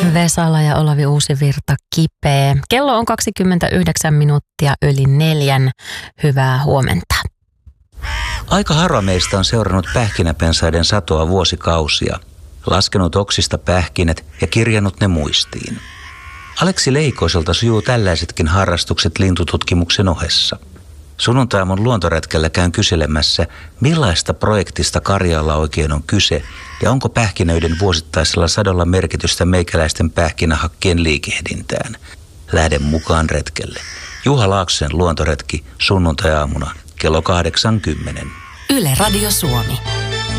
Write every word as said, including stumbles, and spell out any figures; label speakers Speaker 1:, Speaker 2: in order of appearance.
Speaker 1: Vesala ja Olavi Uusivirta Kipeä. Kello on kaksikymmentäyhdeksän minuuttia yli neljän. Hyvää huomenta.
Speaker 2: Aika harva meistä on seurannut pähkinäpensaiden satoa vuosikausia, laskenut oksista pähkinät ja kirjannut ne muistiin. Aleksi Leikoiselta sujuu tällaisetkin harrastukset lintututkimuksen ohessa. Sunnuntaiaamun luontoretkellä käyn kyselemässä, millaista projektista Karjaalla oikein on kyse ja onko pähkinöiden vuosittaisella sadolla merkitystä meikäläisten pähkinähakkien liikehdintään. Lähden mukaan retkelle. Juha Laaksosen luontoretki sunnuntai-aamuna kello kahdeksan kymmenen.
Speaker 3: Yle Radio Suomi.